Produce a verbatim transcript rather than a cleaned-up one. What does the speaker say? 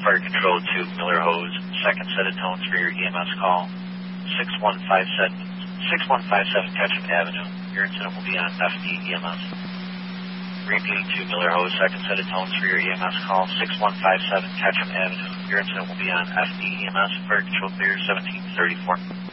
Fire Control to Miller Hose, second set of tones for your E M S call, six one five seven, six one five seven Ketchum Avenue. Your incident will be on F D E M S. Repeating to Miller Hose, second set of tones for your E M S call, six one five seven Ketchum Avenue. Your incident will be on F D E M S. Fire Control clear, seventeen thirty-four.